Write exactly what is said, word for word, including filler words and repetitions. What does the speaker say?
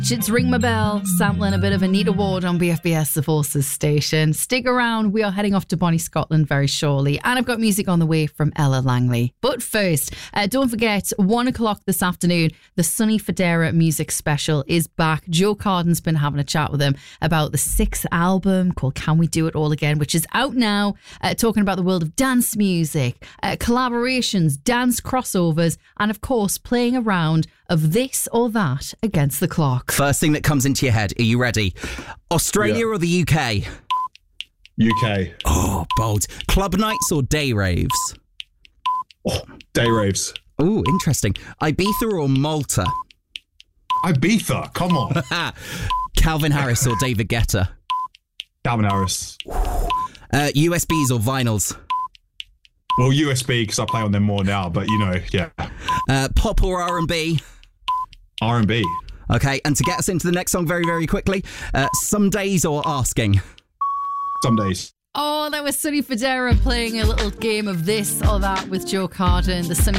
It's Ring My Bell, sampling a bit of Anita Ward on B F B S, the Forces station. Stick around, we are heading off to Bonnie, Scotland very shortly, and I've got music on the way from Ella Langley. But first, uh, don't forget, one o'clock this afternoon, the Sonny Fodera music special is back. Joe Carden's been having a chat with him about the sixth album called Can We Do It All Again, which is out now, uh, talking about the world of dance music, uh, collaborations, dance crossovers, and of course, playing a round of this or that against the clock. First thing that comes into your head, are you ready? Australia yeah. or the U K? U K. Oh, bold. Club nights or day raves? Oh, day raves. Oh, interesting. Ibiza or Malta? Ibiza, come on. Calvin Harris or David Guetta? Calvin Harris. Uh, U S Bs or vinyls? Well, U S B, because I play on them more now, but you know, yeah. Uh, pop or R and B? R and B. Okay, and to get us into the next song very, very quickly, uh, Some Days or Asking? Some Days. Oh, that was Sonny Fodera playing a little game of this or that with Joe Carden. The Sonny